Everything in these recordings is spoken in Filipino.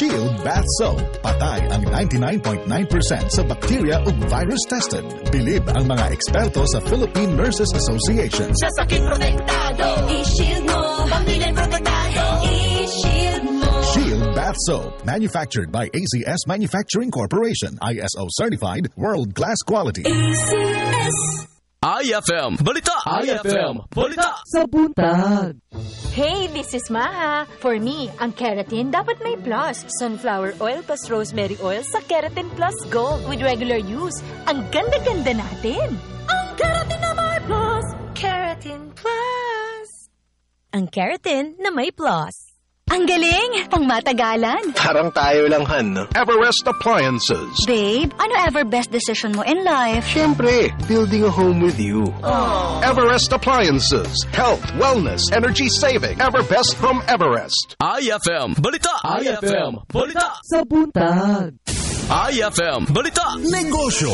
Shield Bath Soap. Patay ang 99.9% sa bacteria ug virus tested. Bilib ang mga eksperto sa Philippine Nurses Association. Sa sakit protektado, i-shield mo. Pamilya protektado, i-shield mo. Shield Bath Soap. Manufactured by ACS Manufacturing Corporation. ISO certified, world-class quality. ACS. IFM Balita! IFM Balita! Sa buntag. Hey, this is Maha. For me, ang keratin dapat may plus. Sunflower oil plus rosemary oil sa Keratin Plus Gold with regular use. Ang ganda-ganda natin. Ang keratin na may plus. Keratin Plus. Ang keratin na may plus. Ang galing! Pangmatagalan. Parang tayo lang, Han, no? Everest Appliances. Babe, ano ever best decision mo in life? Siyempre, building a home with you. Aww. Everest Appliances. Health, wellness, energy saving. Everbest from Everest. IFM Balita! IFM Balita! Sa buntag. IFM Balita! Negosyo.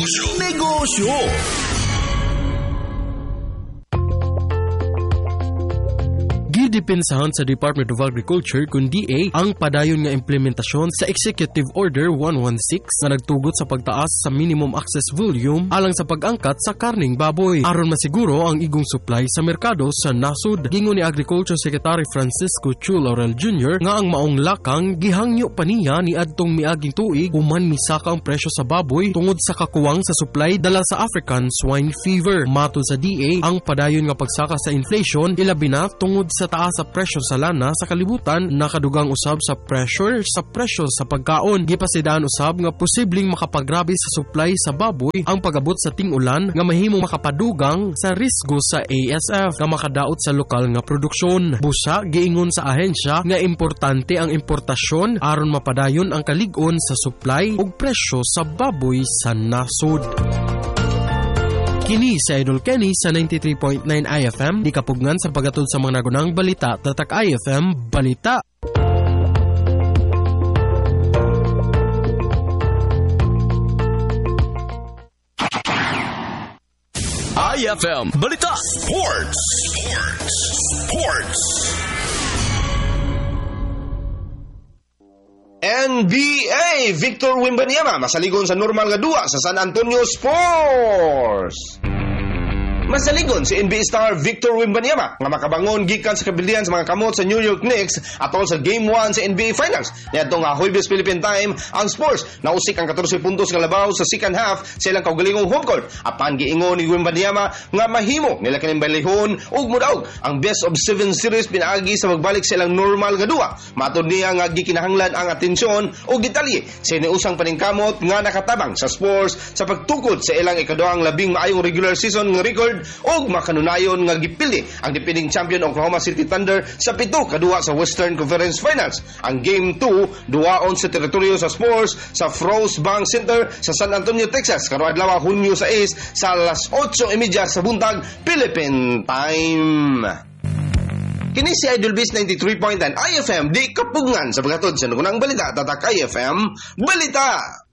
Gidepensahan sa Department of Agriculture kun DA ang padayon nga implementasyon sa Executive Order 116 nga nagtugot sa pagtaas sa minimum access volume alang sa pag-angkat sa karning baboy aron masiguro ang igong supply sa merkado sa nasud. Gingon ni Agriculture Secretary Francisco Chu Laurel Jr. nga ang maong lakang gihangyo pa niya ni adtong miaging tuig human misaka ang presyo sa baboy tungod sa kakuwang sa supply dala sa African swine fever. Matod sa DA, ang padayon nga pagsaka sa inflation ilabi na tungod sa taas sa presyo sa lana sa kalibutan nakadugang usab sa pressure sa presyo sa pagkaon. Gipasidaan usab nga posibleng makapagrabe sa supply sa baboy ang pag-abot sa ting-ulan nga mahimong makapadugang sa risgo sa ASF nga makadaot sa lokal nga produksyon. Busa giingon sa ahensya nga importante ang importasyon aron mapadayon ang kalig-on sa supply ug presyo sa baboy sa nasod. Kini sa Idol Kenny sa 93.9 IFM, di kapugngan sa paghatod sa mga nagunang balita, tatak IFM Balita. IFM Balita! Sports. NBA, Victor Wembanyama masaligon sa normal nga duwa sa San Antonio Spurs. Masaligon si NBA star Victor Wembanyama nga makabangon gikan sa kabildihan sa mga kamot sa New York Knicks atol sa Game 1 sa NBA Finals. Niadtong Huwebes Philippine Time, ang Spurs nausik ang 14 puntos nga labaw sa second half sa ilang kaugalingong home court. Apan giingon ni Wembanyama nga mahimo nila kining balihon ug mudaog ang best of 7 series pinaagi sa magbalik sa ilang normal nga duwa. Matod niya nga gikinahanglan ang atensyon ug detalye sa iniusang paningkamot nga nakatabang sa Spurs sa pagtukod sa ilang ikaduhang labing maayong regular season nga record og makanunayon nga gipili ang defending champion Oklahoma City Thunder sa 7-2 sa Western Conference Finals. Ang Game 2 duwaon sa teritoryo sa Spurs sa Frost Bank Center sa San Antonio, Texas karon adlaw Hunyo 6 sa alas 8:30 sa buntag Philippine Time. Kini si Idol Biz 93.9 IFM di kapugngan sa paghatod sa nagunang balita tatak IFM Balita.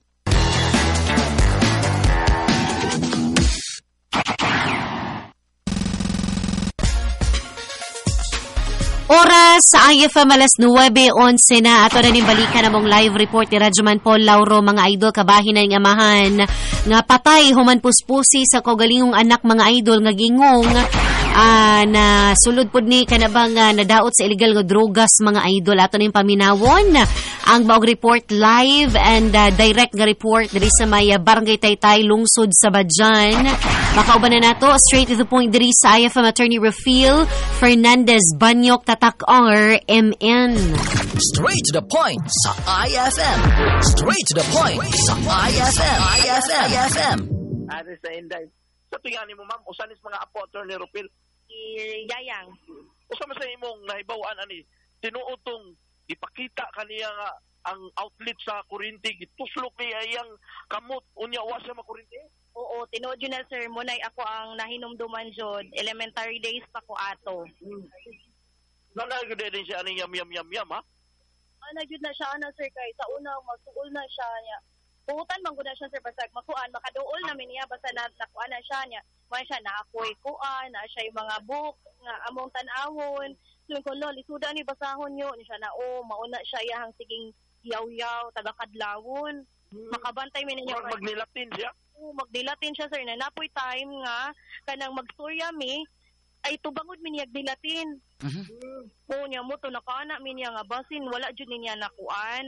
Oras sa IFM alas 9:11 na ato na balikan namong live report ni Radyoman Paul Lauro mga idol kabahin na ng amahan nga patay human puspusi sa kaugalingong anak mga idol nga gingong na sulod pod ni kanabang nadaot sa illegal nga drogas mga idol ato ning paminawon ang baog report live and direct nga report diri sa may Barangay Taytay lungsod sa Badjan. Makauban na nato straight to the point diri sa IFM attorney Rafael Fernandez Banyok tatak RMN. Straight to the point sa IFM. Straight to the point sa IFM. IFM. Ano sa Inday? Sa tingani mo ma'am, usan is mga apo attorney Rafael? Yayang. Usa man sa imong nahibawaan ani tinuotong ipakita kaniya nga ang outlet sa kuryente gituslok niya iyang kamot unya wa siya makuryente. Oo, tinuod yun na sir mo nay ako ang nahinumduman jud elementary days pa ko ato. Nalagod din siya ani yam ha? Ana jud na siya ana sir kay sa una masuol na siya niya. Puhutan man gud na siya sir basta makuan makaduol namin niya basta nakuan na siya niya. Man siya na ako'y kuan, na siya yung mga book nga among tan-awon. So ko lo lisuda ni basahon yo ni siya na mauna siya iyang siging yaw-yaw, taga-kadlawon. Makabantay mi niya. Magnilatin siya? Oo, magdilatin siya, sir. Na napoy time nga, kanang magstorya mi, ay tubangod mi niya dilatin. Oo niya mo to, nakaana mi niya nga basin, wala dyan niya nakuan,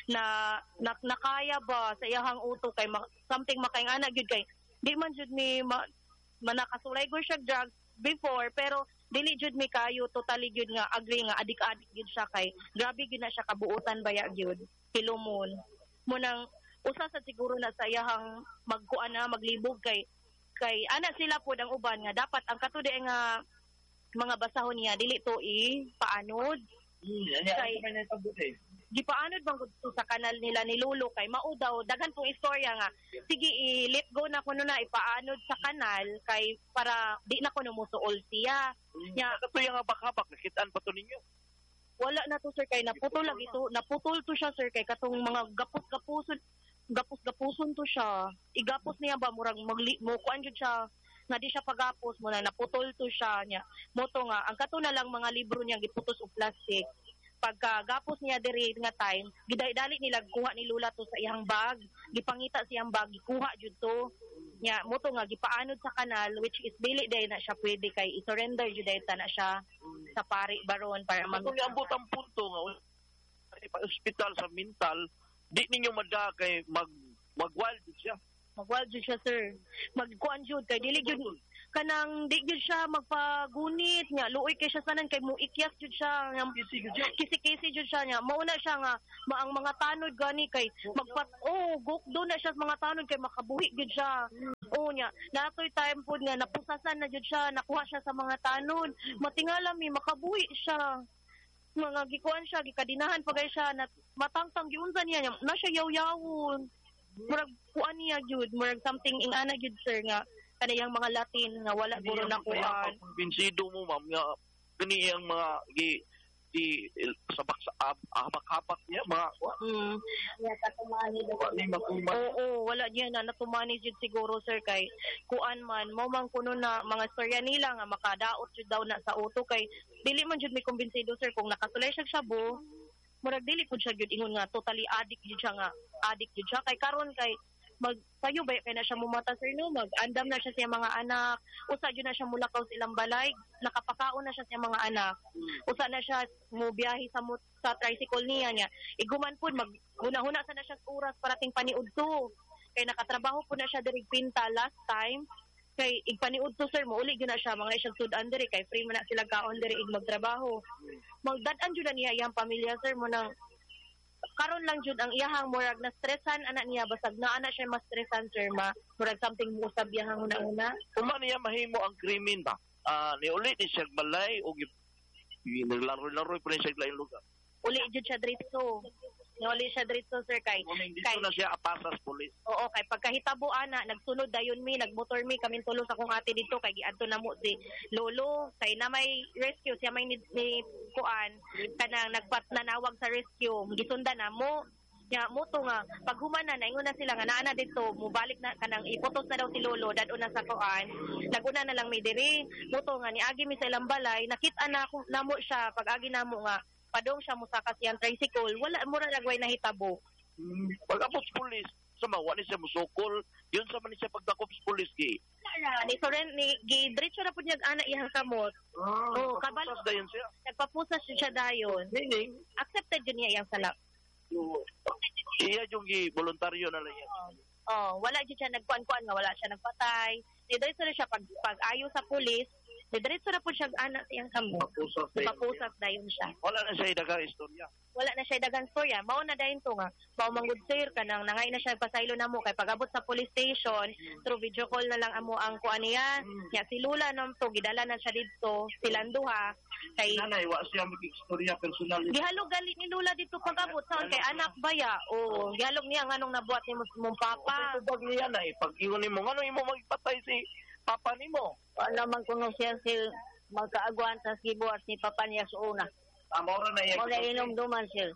nakaya ba sa iyahang uto kay something makaingana gyud kay, di man dyan mi manakasulay ko siya drugs before, pero dili jud mi kayo totally jud nga agree nga adik-adik jud siya kay grabe gid na siya kabuutan baya jud hilumon mo nang usa sa siguro na sa iyahang magkuan na maglibog kay ana sila pod ang uban nga dapat ang katude nga mga basahon niya dili to paanod kay di paanod bang gusto sa kanal nila ni Lolo kay mao daw daghan pong istorya nga sige let go na kuno na ipaanod sa kanal kay para di na kuno musuol siya nya kato yang habak-habak nakitaan pa to ninyo wala na to sir kay naputol to siya sir kay katong mga gapos-gapuson to siya igapos niya ba murag mo kuan jud siya nga di siya pagapos mo na naputol to siya nya mo to nga ang kato na lang mga libro niya giputos og plastic pagkagapos niya diri nga time gidali nila kuha ni Lula to sa iyang bag gipangita siyang bag gikuha jud to nya mo to nga gipaanod sa kanal which is dili day na siya pwede kay i-surrender jud dayta na siya sa pari baron para kung niabot ang punto nga pa hospital sa mental di ninyo madda kay mag-wild siya mag-wild jud siya sir magkuan jud kay dili jud kanang di jud siya magpagunit nya luoy kay siya sanan kay muikyas jud siya kisi-kisi jud siya nya mauna siya nga ang mga tanod gani kay gukdo na siya sa mga tanod kay makabuhi jud siya nya natoy time pod nga napusasan na jud siya nakuha siya sa mga tanod matingala mi makabuhi siya mga gikuan siya gikadinahan pagay siya na matangtang giunsa niya na siya yaw-yawon murag kuan niya jud murag something ingana jud sir nga kanayang mga Latin nga wala guro na kuan. Binsido mo ma'am nga kani ang mga sabak sa habak-habak niya mga wala niya na natumani jud siguro sir kay kuan man mo man kuno na mga storya nila nga makadaot jud daw na sa auto kay dili man jud mi kumbinsido sir kung nakasulay siya sabo murag dili pud siya jud ingon nga totally addict jud siya kay karon kay magpayo ba kay na siya mumata sir no mag-andam na siya sa mga anak usa jud na siya mulakaw sa ilang balay nakapakaon na siya sa mga anak usa na siya mo biyahe sa tricycle niya iguman pud maghuna-huna sa na siya oras para ting paniudto kay nakatrabaho pud na siya diri Pinta last time kay igpaniudto sir mo uli gyud na siya mga isang sudan diri kay free man na sila kaon diri magtrabaho magdad-an jud niya iyang pamilya sir mo nang karon lang jud ang iyahang murag na stressan anak niya basag naa na siya ma-stressan sir murag something mo sa biyahang una-una kuma niya mahimo ang krimen ba ni uli ni siya balay o naglaro-laro pa siya lain lugar uli jud siya dritso uli siya dritso sir kay na siya apasas pulis oo kay pagkahitabo ana nagsunod dayon mi nagmotor mi kami tulo sa kong ate dito kay giadto na mo si Lolo kay na may rescue siya may ni kuan kanang nagpatnanawag sa rescue gisundan na mo nya mo to nga pag humana na ingon na sila nga naa na dito mubalik na kanang ipotos na daw si Lolo dadto na sa kuan naguna na lang mi diri mo to nga niagi mi sa ilang balay nakita na ako namo siya pag agi namo nga padong siya musaka siyang tricycle wala mura nagway nahitabo pagkapos pulis sama wala siya musukol yun sa man siya pagkapos pulis ni Soren ni gidritso na pud niya ana iyang kamot kabalo dayon siya nagpapusas siya dayon meaning accepted yun niya iyang salak iya yung voluntaryo na lang yan wala jud siya nagkuan-kuan nga wala siya nagpatay diretso na siya pag ayo sa pulis diretso na po siya anak siyang kamot papusas dayon siya wala na siya dagang istorya mao na dayon to nga mao manggod sir kanang nangay na siya pasaylo na mo kay pagabot sa police station through video call na lang amo ang kuan niya si Lula nam to gidala na siya dito silang duha kay nanay wa siya mag-istorya personal gihalog gali ni Lula dito pagabot sa kay anak baya gihalog niya nganong nabuhat ni mong papa pag niya na pag ingon nimo ngano imo magpatay si papa nimo wala man kuno siya magkaagwan sa gibuhat ni papa niya sa una amora na iya wala inom-duman siya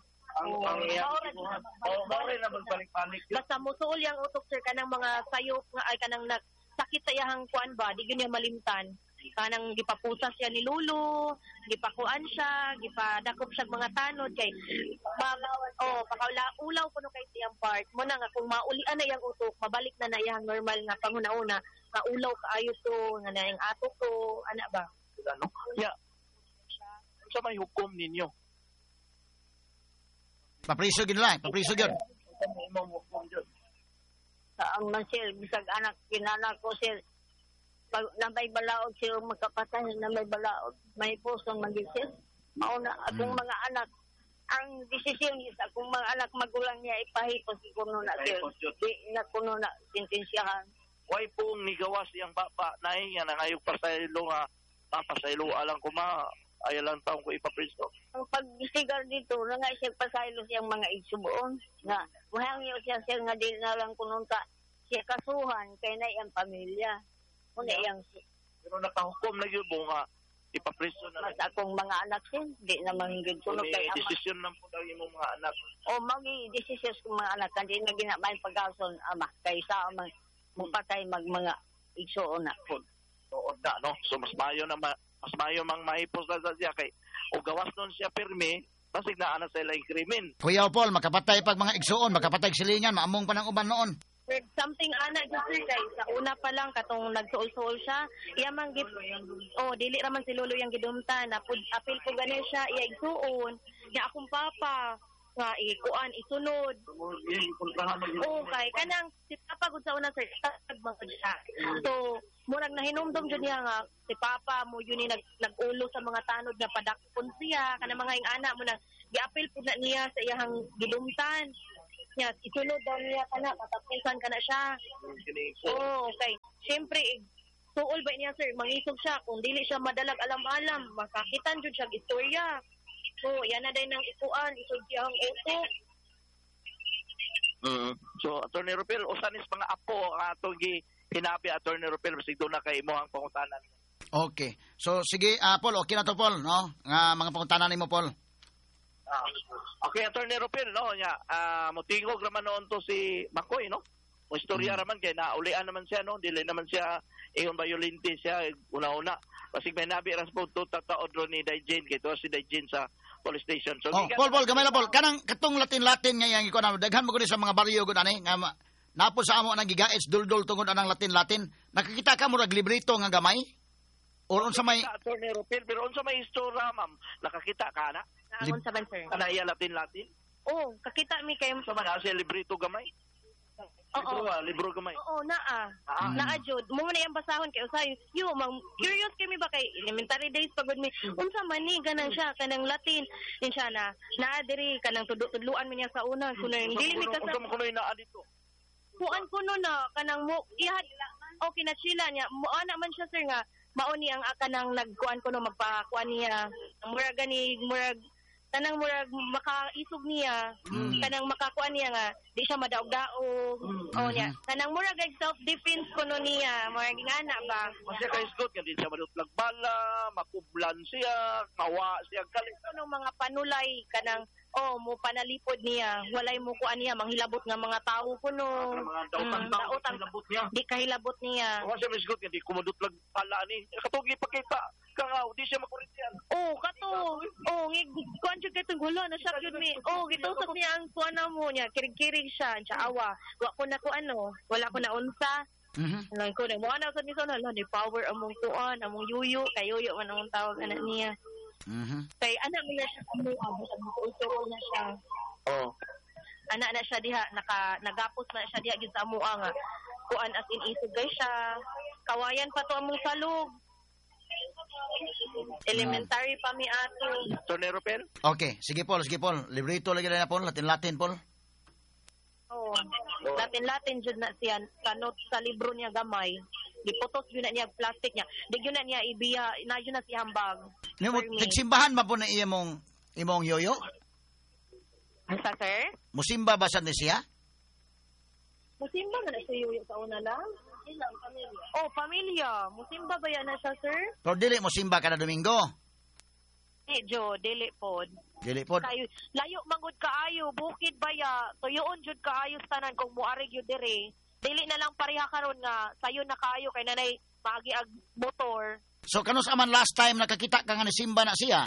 Mauray na magbalik-balik. Basta musuol yang utok sir kanang mga sayop nga ay kanang sakit sa iyang kuan ba di gyud niya malimtan. kanang gipapusa siya ni Lulu, gipakuan siya, gipadakop siya mga tanod kay pakaulaw kuno kay siyang part. Mo na nga kung maulian na yang utok, mabalik na na yang normal nga panghuna-una, kaulaw kaayo to nga na yung ato ko, ana ba? Ano? Yeah. Sa may hukom ninyo. Papriso gid lang, papriso gyud. Sa ang man sir, bisag anak kinana ko sir, pag nabay balaod sir magkapatay na may balaod, may pusong mag-isip. Mauna akong mga anak, ang desisyon sa akong mga anak magulang niya ipahipos kuno na sir. Di na kuno na sintensyahan. Why pong nigawas yang baba na yan ang ayog pasaylo nga papasaylo alang kuma ayalang taong ko ipapriso. Ang pagbisigar dito, na nga siya pasaylo siyang mga igsubuon. Nga, mahang niyo siya sir nga di na lang kuno ka siya kasuhan kay na iyang pamilya. Muna iyang pero nakahukom na yun mo nga ipapriso na mas akong mga anak sin, di na manggid kuno kay ama. Desisyon lang po daw yung mga anak. O magi-desisyon ng mga anak, kandi na ginamay pag-ason ama, kaysa amang mupatay mga igsuon na po. Oo na, no? So mas mayo mang maipos na sa siya kay o gawas nun siya pirmi, basig na ana sa ilay krimen. Kuya Paul, makapatay pag mga igsuon, makapatay silingan, maamong pa ng uban noon. Something ana just guys, sa una pa lang katong nagsuol-suol siya, iya man dili raman si Lolo yang gidumtan, apil ko ganin siya, iya igsuon, niya akong papa, nga ikuan isunod. Okay, kanang si Papa gud sa una sir, tagmangod siya. So, murag nahinumdum jud niya nga si Papa mo yun ni nag-ulo sa mga tanod nga padakpon siya, kanang mga ingana mo na giapil pud na niya sa iyang gidumtan. Niya isunod daw niya kana patapusan kana siya. Okay. Siyempre suol ba niya sir, mangisog siya kung dili siya madalag alam-alam, makakitan jud siya istorya. So, yan na din ng ikuan, isog siyang uto. So, Atty. Ropel, usanis mga apo atong hinabi Atty. Ropel, basig doon na kay mo ang pangutanan. Okay. So, sige, Paul, okay na to, Paul, no? Nga mga pangutanan ni mo, Paul. Okay, Atty. Ropel, no? Mutingog naman noon to si Makoy, no? Mo istorya naman kay naulian naman siya, no? Dili naman siya ingon violente siya una-una. Basig may nabi ras po to tataod ro ni Dayjin kay to si Dayjin sa police station. So Paul, gamay na Paul. Kanang katong Latin nga yang iko na daghan mo gud sa mga baryo gud ani nga napo sa amo nang gigaets duldul tungod anang Latin. Nakakita ka mo rag librito nga gamay? Or unsa may Atty. Ropel, pero unsa may istorya ma'am? Nakakita ka na? Unsa man sir? Ana iya Latin? Oh, kakita mi kay so man sa librito gamay? Libro gamay. Oo, naa. Naa jud. Mo na yang basahon kay usay. Curious kay mi ba kay elementary days pagod mi. Unsa man ni ganang siya kanang Latin. Din siya na naa diri kanang tudluan mi niya sa una kuno dili mi unsa man kuno naa dito. Kuan kuno na kanang mo ihad okay na sila niya. Mo ana man siya sir nga mao ni ang kanang nagkuan kuno magpakuan niya. Murag gani murag kanang murag makaisog niya, kanang makakuan niya nga di siya madaog-daog. Niya kanang murag self defense kuno niya, murag ngana ba? Kasi kay isgot nga di siya madutlag bala, makublan siya, kawa siya galing kuno mga panulay kanang mo panalipod niya, walay mo kuan niya manghilabot nga mga tao kuno. Daotang hilabot niya. Di kahilabot niya. Kasi isgot nga di kumudutlag bala ni. Katugi pakita kangaw di siya makurityan. Kuan jud kay tunggulo na siya jud mi. Gitusok niya ang kuan mo niya, kirig-kirig siya, awa. Wa ko na ko wala ko na unsa. Lang ko na mo ana sa miso na ni power among kuan, among yuyo, kay yuyo man ang tawag anak niya. Kay anak mo na siya usuro na siya. Anak na siya diha nagapos na siya diha gid sa amoa nga kuan as in isog guys siya. Kawayan pa to among salog. Elementary pa mi ato. Atty. Ropel? Okay, sige Paul. Librito lagi na Paul, Latin Paul. Latin jud na siya kanot sa libro niya gamay. Giputos yun na niya plastic niya. Di yun na niya ibiya, na yun na siya hambag. Nagsimbahan ba po na imong yoyo? Asa sir? Musimba ba sa siya? Musimba na siya yoyo sa una lang. Pamilya. Pamilya. Musimba ba yan na siya, sir? Pero dili musimba kada Domingo? Medyo, dili pod. Layo mangod kaayo, bukid baya. Tuyoon jud kaayo tanan kung muarig yun dire. dili na lang pareha karon nga sayo na kaayo kay nanay maagi ag motor. So kanus aman last time nakakita ka nga ni Simba na siya?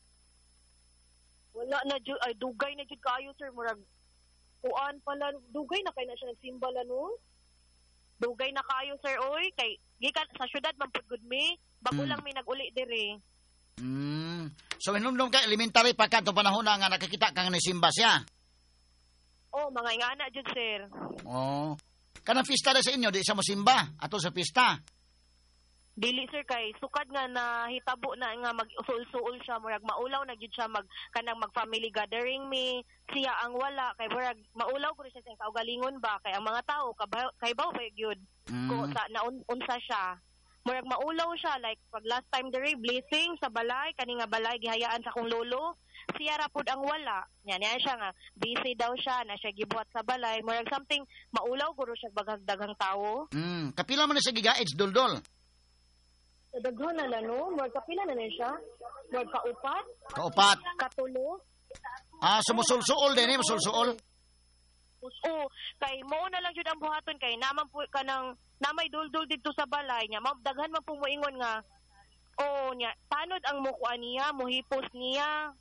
Wala na jud ay dugay na jud kaayo sir murag kuan pala dugay na kay na siya nagsimba la no. Dugay na kaayo sir oy kay gikan sa syudad man pud gud mi bago lang mi nag-uli diri. So inumdum ka elementary pa kadto panahon nga nakakita ka nga ni Simba siya? Oh, mga ingana jud sir. Oh. Kanang pista na sa inyo di sa mo Simba ato sa pista. Dili sir kay sukad nga nahitabo na nga mag-usul-suol siya murag maulaw na gyud siya kanang mag family gathering mi siya ang wala kay murag maulaw ko siya sa kaugalingon ba kay ang mga tao kay baw ba gyud ko sa naunsa siya murag maulaw siya like pag last time diri blessing sa balay kani nga balay gihayaan sa akong lolo siya ra pud ang wala niya siya nga busy daw siya na siya gibuhat sa balay murag something maulaw guro siya daghang tawo. Kapila man siya gigaits duldol. Daghan na lang, no? More kapila na siya. More kaupat. Kaupat. Katulo. Sumusul-suol din musul-suol. Oo. Kay mo na lang jud ang buhaton kay naman po kanang namay duldul dito sa balay niya. Daghan man po moingon nga. Oh, niya. Tanod ang mukuan niya, muhipos niya.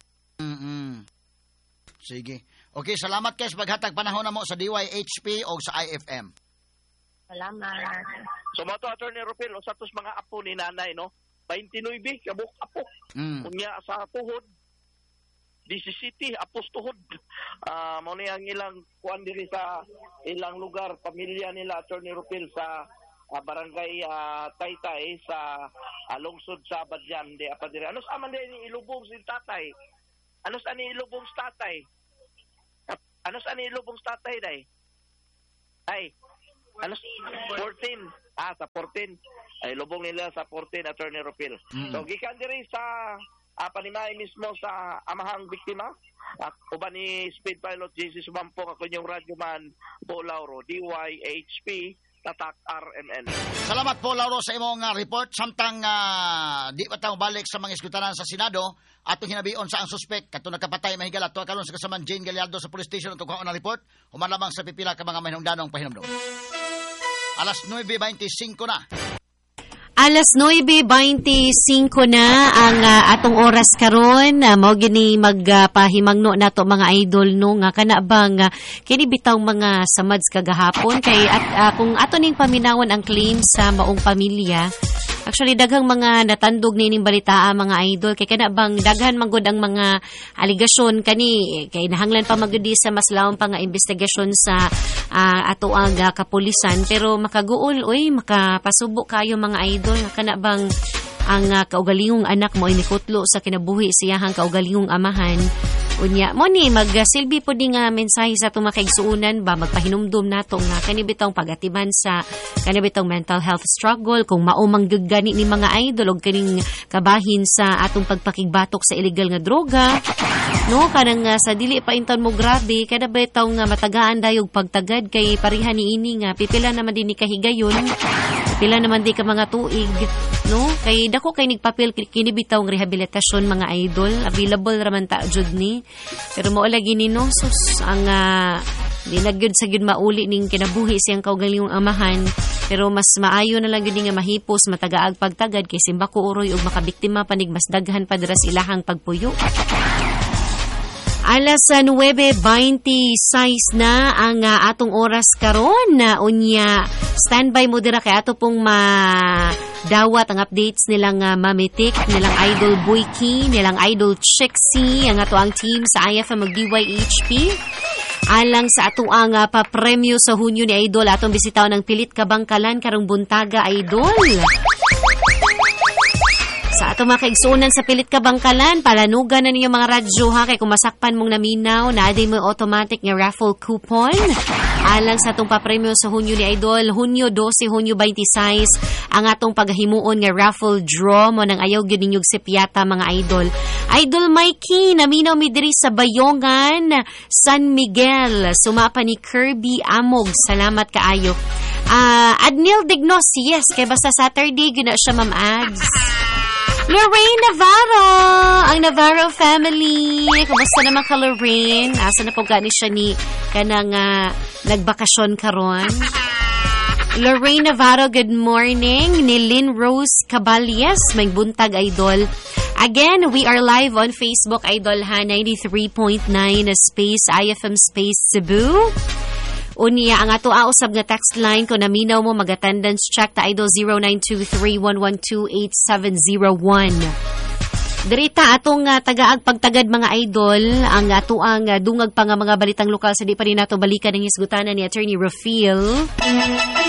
Sige. Okay, salamat kay sa paghatag panahon na mo sa DYHP o sa IFM. Salamat. So mato Attorney Rupil o sa tos mga apo ni nanay no 29 kabuk apo. Unya sa tuhod 17 apos tuhod. Mao ni ang ilang kuan diri sa ilang lugar pamilya nila Attorney Rupil sa barangay Taytay sa lungsod sa Badyan di apa diri. Ano sa man ni ilubong si tatay? Ano sa ni ilubong sa tatay? Ano sa ni ilubong sa tatay day? Ay ano 14 sa 14 ay lubong nila sa 14 Attorney Rupil. So gikan diri sa panimay mismo sa amahang biktima uban ni Speed Pilot JC Sumampong ako yung radyoman po Lauro DYHP Tatak RMN. Salamat po Lauro sa imong report samtang di pa tayo balik sa mga iskutanan sa Senado ato hinabion sa ang suspek kato nakapatay mahigala to karon sa kasaman Jane Galiardo sa police station ato kuha na report human lamang sa pipila ka mga mahinungdanong pahinumdom. Alas 9:25 na. Alas 9:25 na ang atong oras karon. Mao gini magpahimangno nato mga idol no nga kana bang kini bitaw mga samads kagahapon kay kung ato ning paminawon ang claim sa maong pamilya. Actually daghang mga natandog nining balita mga idol kay kana bang daghan manggod ang mga aligasyon kani kay nahanglan pa magudi sa mas lawom pa nga investigasyon sa ato ang kapulisan pero makaguol makapasubo kayo mga idol nga kana bang ang kaugalingong anak mo ay nikutlo sa kinabuhi siyahang kaugalingong amahan. Unya mo ni magsilbi po din nga mensahe sa itong makaigsuunan ba magpahinumdum nato nga kanibitong pagatiban sa kanibitong mental health struggle kung maumang gani ni mga idol og kaning kabahin sa atong pagpakigbatok sa illegal nga droga no kanang sa dili pa inton mo grabe kada bitaw nga matagaan dayog pagtagad kay pareha ni ini nga pipila naman din ni kahigayon pila naman di ka mga tuig no kay dako kay nigpapil kini bitaw nga rehabilitasyon mga idol available raman ta jud ni pero mao lagi ni no sus ang di na gyud sa gyud mauli ning kinabuhi siyang kaugalingong amahan pero mas maayo na lang gyud nga mahipos matagaag pagtagad kay simbako uroy ug makabiktima panig mas daghan pa dira ilahang pagpuyo. Alas 9:26 na ang atong oras karon na unya standby mo dira kay ato pong madawat ang updates nilang Mamitik, nilang Idol Boyki, nilang Idol Chixie, ang ato ang team sa IFM mag DYHP. Alang sa ato ang papremyo sa Hunyo ni Idol atong bisitaw ng Pilit Kabangkalan karong buntaga Idol. Sa ato mga kaigsunan sa Pilit Kabangkalan, palanugan na ninyo mga radyo ha, kay kung masakpan mong naminaw, naaday mo automatic nga raffle coupon. Alang sa atong papremyo sa Hunyo ni Idol, Hunyo 12, Hunyo 26, ang atong paghimuon nga raffle draw mo nang ayaw gyud ninyog sipyata mga idol. Idol Mikey, naminaw mi diri sa Bayongan, San Miguel, sumapa ni Kirby Amog. Salamat kaayo. Adnil Dignos, yes, kay basta Saturday gyud na siya Ma'am Ads. Lorraine Navarro, ang Navarro family. Kumusta naman ka, Lorraine? Asa na po gani siya ni kanang nagbakasyon karon? Lorraine Navarro, good morning. Ni Lynn Rose Caballes, may buntag, Idol. Again, we are live on Facebook, Idol ha, 93.9 space, IFM space Cebu. Unya, ang ato usab nga text line, kung naminaw mo, mag-attendance check ta, Idol, 0923-112-8701. Dirita, atong tagaag pagtagad mga Idol, ang ato ang dungag pa nga mga balitang lokal sa di pa rin nato balikan ng hisgutanan ni Attorney Rafael.